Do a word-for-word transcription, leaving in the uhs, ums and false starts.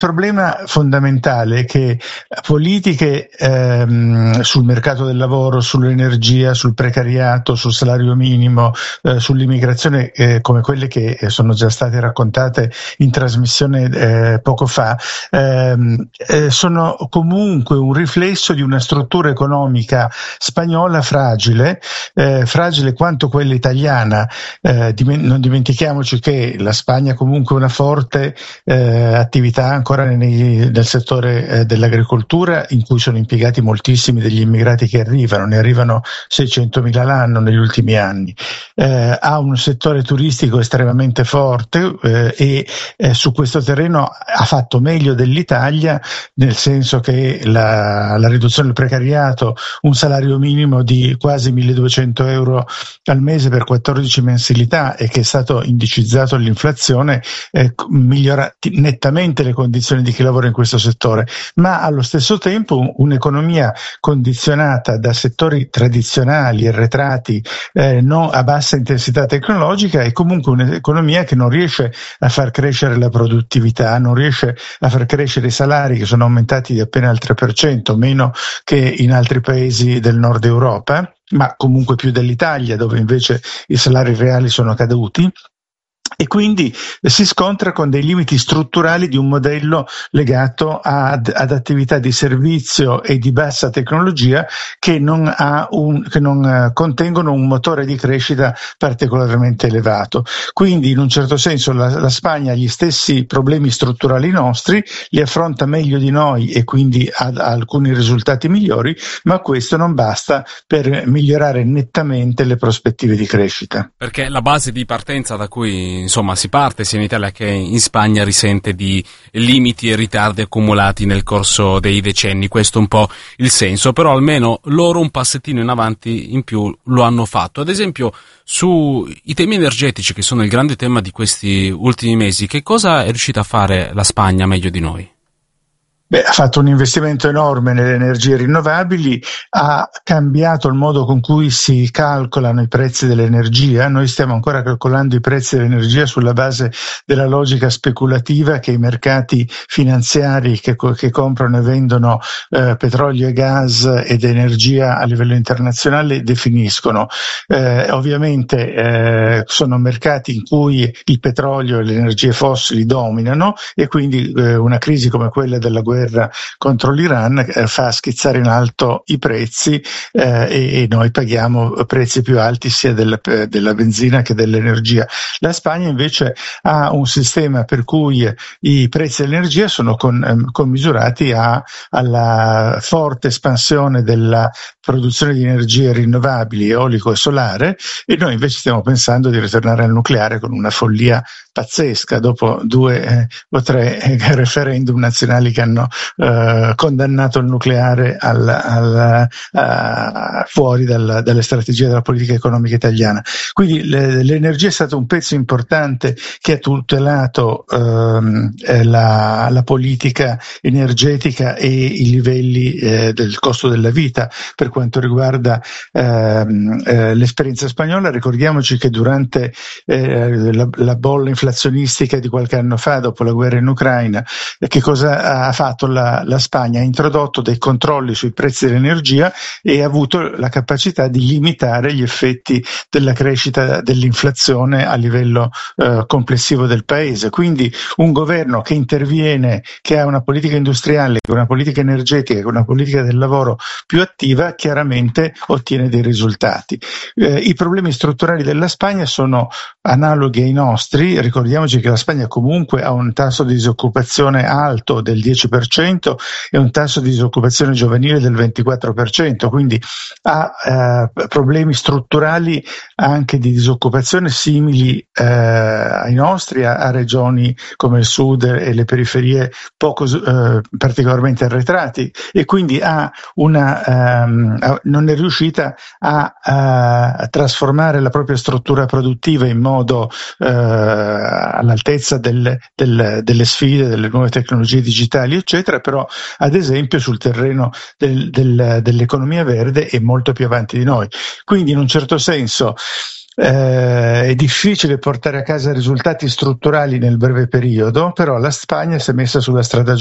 problema fondamentale è che politiche ehm, sul mercato del lavoro, sull'energia, sul precariato, sul salario minimo, eh, sull'immigrazione, eh, come quelle che sono già state raccontate in trasmissione eh, poco fa, ehm, eh, sono comunque un riflesso di una struttura economica spagnola fragile, eh, fragile quanto quella italiana. Eh, dim- non dimentichiamoci che la Spagna ha comunque una forte eh, attività ancora nei, nel settore eh, dell'agricoltura, in cui sono impiegati moltissimi degli immigrati che arrivano, ne arrivano seicentomila l'anno negli ultimi anni. Eh, ha un settore turistico estremamente forte eh, e eh, su questo terreno ha fatto meglio dell'Italia, nel senso che la, la riduzione del precariato, un salario minimo di quasi milleduecento euro al mese per quattordici mensilità e che è stato indicizzato all'inflazione, eh, migliora nettamente le condizioni di chi lavora in questo settore, ma allo stesso tempo un'economia condizionata da settori tradizionali, arretrati, eh, non a bassa intensità tecnologica, è comunque un'economia che non riesce a far crescere la produttività, non riesce a far crescere i salari, che sono aumentati di appena il tre per cento, meno che in altri paesi del nord Europa, ma comunque più dell'Italia, dove invece i salari reali sono caduti. E quindi si scontra con dei limiti strutturali di un modello legato ad, ad attività di servizio e di bassa tecnologia che non, ha un, che non uh, contengono un motore di crescita particolarmente elevato. Quindi in un certo senso la, la Spagna ha gli stessi problemi strutturali nostri, li affronta meglio di noi e quindi ha, ha alcuni risultati migliori, ma questo non basta per migliorare nettamente le prospettive di crescita. Perché la base di partenza da cui insomma si parte sia in Italia che in Spagna risente di limiti e ritardi accumulati nel corso dei decenni, questo è un po' il senso, però almeno loro un passettino in avanti in più lo hanno fatto. Ad esempio sui temi energetici, che sono il grande tema di questi ultimi mesi, che cosa è riuscita a fare la Spagna meglio di noi? Beh, ha fatto un investimento enorme nelle energie rinnovabili, ha cambiato il modo con cui si calcolano i prezzi dell'energia. Noi stiamo ancora calcolando i prezzi dell'energia sulla base della logica speculativa che i mercati finanziari che, che comprano e vendono eh, petrolio e gas ed energia a livello internazionale definiscono. Eh, ovviamente eh, sono mercati in cui il petrolio e le energie fossili dominano e quindi eh, una crisi come quella della guerra contro l'Iran eh, fa schizzare in alto i prezzi eh, e, e noi paghiamo prezzi più alti sia della, della benzina che dell'energia. La Spagna invece ha un sistema per cui i prezzi dell'energia sono con, eh, commisurati a, alla forte espansione della produzione di energie rinnovabili, eolico e solare, e noi invece stiamo pensando di ritornare al nucleare con una follia pazzesca dopo due eh, o tre eh, referendum nazionali che hanno eh, condannato il nucleare al, al, a, fuori dal, dalle strategie della politica economica italiana. Quindi le, l'energia è stato un pezzo importante che ha tutelato ehm, la, la politica energetica e i livelli eh, del costo della vita. Per quanto riguarda ehm, eh, l'esperienza spagnola, ricordiamoci che durante eh, la, la bolla inflazionistica di qualche anno fa, dopo la guerra in Ucraina, che cosa ha fatto la, la Spagna? Ha introdotto dei controlli sui prezzi dell'energia e ha avuto la capacità di limitare gli effetti della crescita dell'inflazione a livello eh, complessivo del paese. Quindi un governo che interviene, che ha una politica industriale, una politica energetica, una politica del lavoro più attiva, chiaramente ottiene dei risultati. Eh, I problemi strutturali della Spagna sono analoghi ai nostri. Ricordiamoci che la Spagna comunque ha un tasso di disoccupazione alto del dieci per cento e un tasso di disoccupazione giovanile del ventiquattro per cento, quindi ha eh, problemi strutturali anche di disoccupazione simili eh, ai nostri, a, a regioni come il sud e le periferie poco eh, particolarmente arretrati, e quindi ha una ehm, non è riuscita a, a trasformare la propria struttura produttiva in modo eh, all'altezza del, del, delle sfide, delle nuove tecnologie digitali, eccetera, però ad esempio sul terreno del, del, dell'economia verde è molto più avanti di noi. Quindi in un certo senso Eh, è difficile portare a casa risultati strutturali nel breve periodo, però la Spagna si è messa sulla strada